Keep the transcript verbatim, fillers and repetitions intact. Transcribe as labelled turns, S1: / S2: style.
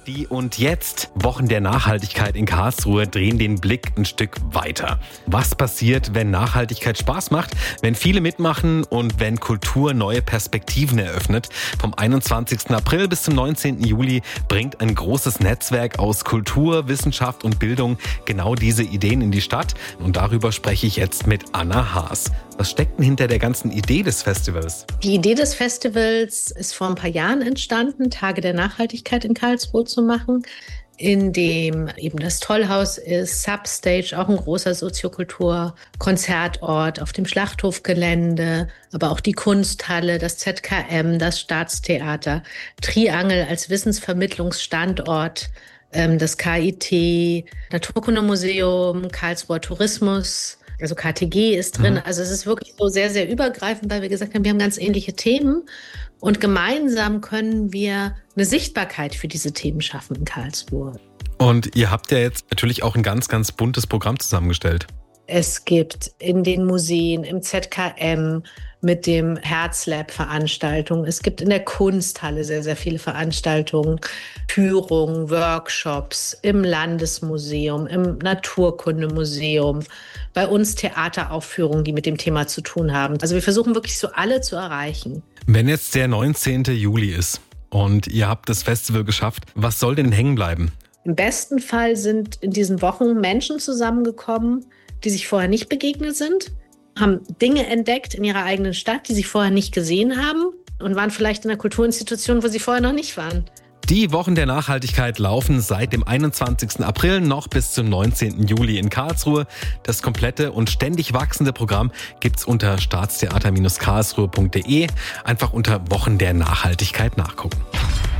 S1: Die und jetzt Wochen der Nachhaltigkeit in Karlsruhe drehen den Blick ein Stück weiter. Was passiert, wenn Nachhaltigkeit Spaß macht, wenn viele mitmachen und wenn Kultur neue Perspektiven eröffnet? Vom einundzwanzigsten April bis zum neunzehnten Juli bringt ein großes Netzwerk aus Kultur, Wissenschaft und Bildung genau diese Ideen in die Stadt. Und darüber spreche ich jetzt mit Anna Haas. Was steckt denn hinter der ganzen Idee des Festivals?
S2: Die Idee des Festivals ist vor ein paar Jahren entstanden, Tage der Nachhaltigkeit in Karlsruhe zu machen, in dem eben das Tollhaus ist, Substage, auch ein großer Soziokultur-Konzertort auf dem Schlachthofgelände, aber auch die Kunsthalle, das Z K M, das Staatstheater, Triangel als Wissensvermittlungsstandort, das K I T, Naturkundemuseum, Karlsruher Tourismus. Also K T G ist drin. Also es ist wirklich so sehr, sehr übergreifend, weil wir gesagt haben, wir haben ganz ähnliche Themen und gemeinsam können wir eine Sichtbarkeit für diese Themen schaffen in Karlsruhe.
S1: Und ihr habt ja jetzt natürlich auch ein ganz, ganz buntes Programm zusammengestellt.
S2: Es gibt in den Museen, im Z K M mit dem Herzlab Veranstaltungen. Es gibt in der Kunsthalle sehr, sehr viele Veranstaltungen, Führungen, Workshops, im Landesmuseum, im Naturkundemuseum, bei uns Theateraufführungen, die mit dem Thema zu tun haben. Also wir versuchen wirklich so alle zu erreichen.
S1: Wenn jetzt der neunzehnten Juli ist und ihr habt das Festival geschafft, was soll denn hängen bleiben?
S2: Im besten Fall sind in diesen Wochen Menschen zusammengekommen, die sich vorher nicht begegnet sind, haben Dinge entdeckt in ihrer eigenen Stadt, die sie vorher nicht gesehen haben und waren vielleicht in einer Kulturinstitution, wo sie vorher noch nicht waren.
S1: Die Wochen der Nachhaltigkeit laufen seit dem einundzwanzigsten April noch bis zum neunzehnten Juli in Karlsruhe. Das komplette und ständig wachsende Programm gibt's unter staatstheater Bindestrich karlsruhe punkt de. Einfach unter Wochen der Nachhaltigkeit nachgucken.